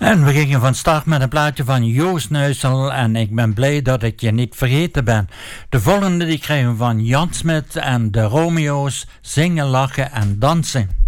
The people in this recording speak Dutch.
En we gingen van start met een plaatje van Joost Neusel en ik ben blij dat ik je niet vergeten ben. De volgende die krijgen we van Jan Smit en de Romeo's, Zingen, Lachen en Dansen.